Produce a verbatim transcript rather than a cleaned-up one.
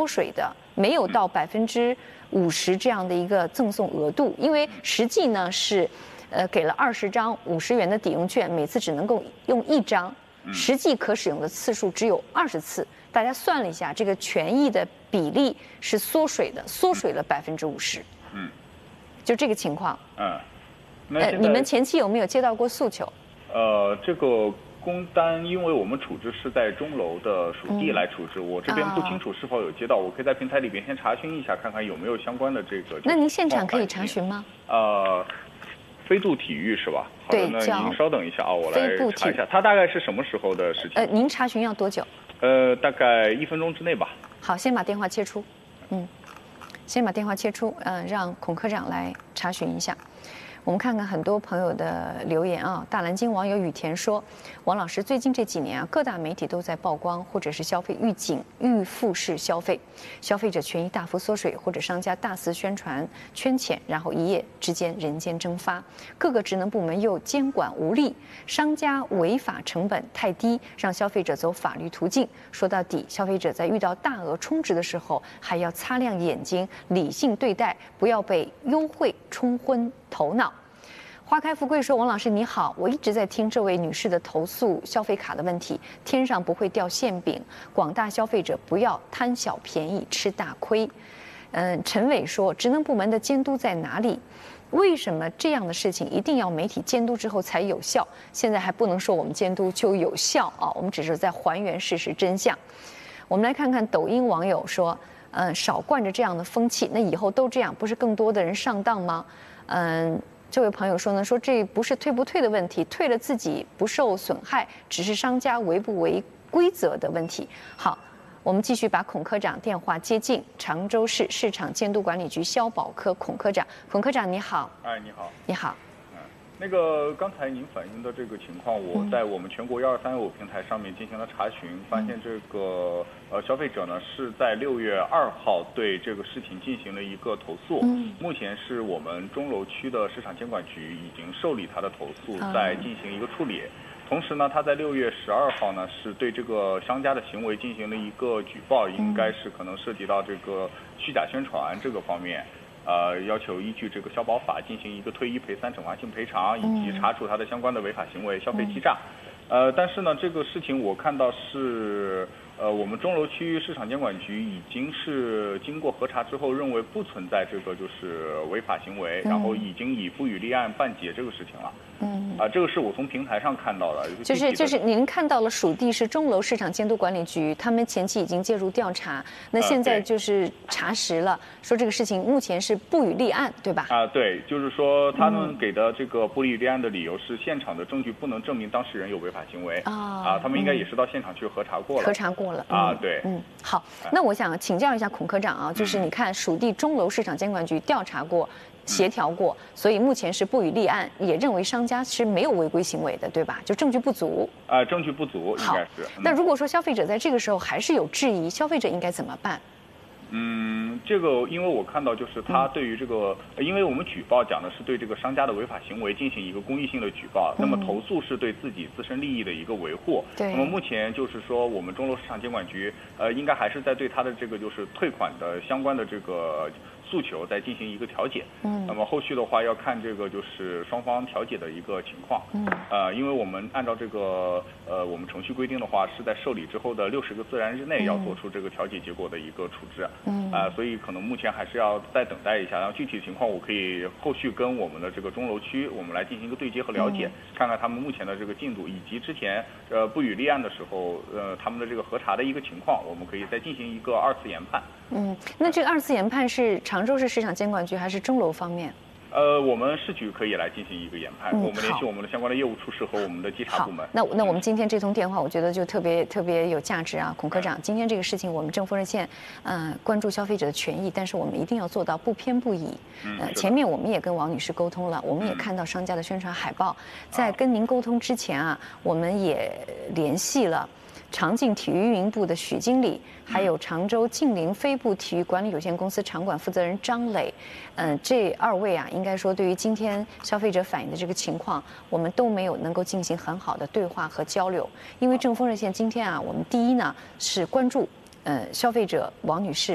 缩水的，没有到百分之五十这样的一个赠送额度，因为实际呢是，呃，给了二十张五十元的抵用券，每次只能够用一张，实际可使用的次数只有二十次。大家算了一下，这个权益的比例是缩水的，缩水了百分之五十。嗯，就这个情况。嗯，呃，你们前期有没有接到过诉求？ 呃，这个工单，因为我们处置是在钟楼的属地来处置，嗯、我这边不清楚是否有接到，我可以在平台里边先查询一下，看看有没有相关的这个。 那您现场可以查询吗？ 呃，飞度体育是吧？好的，那您稍等一下啊，我来查一下，它大概是什么时候的事情？ 呃，您查询要多久？ 呃，大概一分钟之内吧。 好，先把电话切出，嗯，先把电话切出，嗯、呃，让孔科长来查询一下。我们看看很多朋友的留言啊。大蓝鲸网友雨田说：“王老师，最近这几年啊，各大媒体都在曝光或者是消费预警、预付式消费，消费者权益大幅缩水，或者商家大肆宣传圈钱，然后一夜之间人间蒸发。各个职能部门又监管无力，商家违法成本太低，让消费者走法律途径。说到底，消费者在遇到大额充值的时候，还要擦亮眼睛，理性对待，不要被优惠冲昏头脑。”花开富贵说：“王老师你好，我一直在听这位女士的投诉消费卡的问题，天上不会掉馅饼，广大消费者不要贪小便宜吃大亏。”嗯，陈伟说：“职能部门的监督在哪里？为什么这样的事情一定要媒体监督之后才有效？现在还不能说我们监督就有效啊，我们只是在还原事实真相。”我们来看看抖音网友说：“嗯，少惯着这样的风气，那以后都这样，不是更多的人上当吗？”嗯。这位朋友说呢，说这不是退不退的问题，退了自己不受损害，只是商家违不违规则的问题。好，我们继续把孔科长电话接进，常州市市场监督管理局消保科孔科长。孔科长你好。 哎，你好。 你好。 那个刚才您反映的这个情况，我在我们全国幺二三幺五平台上面进行了查询，发现这个呃消费者呢是在六月二号对这个事情进行了一个投诉，目前是我们钟楼区的市场监管局已经受理他的投诉，在进行一个处理。同时呢，他在六月十二号呢是对这个商家的行为进行了一个举报，应该是可能涉及到这个虚假宣传这个方面。呃，要求依据这个消保法进行一个退一赔三惩罚性赔偿，以及查处他的相关的违法行为、消费欺诈。呃，但是呢，这个事情我看到是，呃，我们钟楼区市场监管局已经是经过核查之后，认为不存在这个就是违法行为，然后已经以不予立案办结这个事情了。嗯，啊、呃，这个是我从平台上看到的。 就是就是您看到了属地是钟楼市场监督管理局，他们前期已经介入调查，那现在就是查实了，说这个事情目前是不予立案，对吧？ 啊、呃，对，就是说他们给的这个不予立案的理由是现场的证据不能证明当事人有违法行为啊、哦，啊，他们应该也是到现场去核查过了。 核查过了。 嗯、啊，对。 嗯，好，那我想请教一下孔科长啊，就是你看属地钟楼市场监管局调查过。协调过，所以目前是不予立案，也认为商家是没有违规行为的，对吧？就证据不足。 啊、呃，证据不足应该是。 那、嗯、如果说消费者在这个时候还是有质疑，消费者应该怎么办？ 嗯，这个因为我看到就是他对于这个，嗯、因为我们举报讲的是对这个商家的违法行为进行一个公益性的举报，嗯、那么投诉是对自己自身利益的一个维护。 对。 那么目前就是说，我们钟楼市场监管局呃，应该还是在对他的这个就是退款的相关的这个诉求再进行一个调解。嗯。那么后续的话要看这个就是双方调解的一个情况。嗯。呃，因为我们按照这个呃我们程序规定的话，是在受理之后的六十个自然日内要做出这个调解结果的一个处置。嗯。啊、呃，所以可能目前还是要再等待一下，然后具体情况我可以后续跟我们的这个钟楼区我们来进行一个对接和了解，嗯、看看他们目前的这个进度，以及之前呃不予立案的时候呃他们的这个核查的一个情况，我们可以再进行一个二次研判。 嗯，那这个二次研判是常州市市场监管局还是钟楼方面？ 呃，我们市局可以来进行一个研判，嗯、我们联系我们的相关的业务处室和我们的稽查部门。 那那我们今天这通电话，我觉得就特别特别有价值啊，孔科长。今天这个事情，我们政风热线，嗯、呃，关注消费者的权益，但是我们一定要做到不偏不倚。呃，前面我们也跟王女士沟通了，我们也看到商家的宣传海报。在跟您沟通之前啊，我们也联系了长靖体育运营部的许经理，还有常州晋陵飞步体育管理有限公司场馆负责人张磊，嗯、呃，这二位啊，应该说对于今天消费者反映的这个情况，我们都没有能够进行很好的对话和交流。因为政风热线今天啊，我们第一呢是关注，呃，消费者王女士。